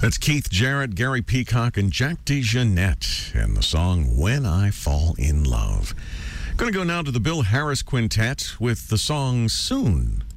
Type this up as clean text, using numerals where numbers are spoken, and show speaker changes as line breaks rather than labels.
That's Keith Jarrett, Gary Peacock, and Jack DeJohnette, and the song When I Fall in Love. Going to go now to the Bill Harris Quintet with the song Soon.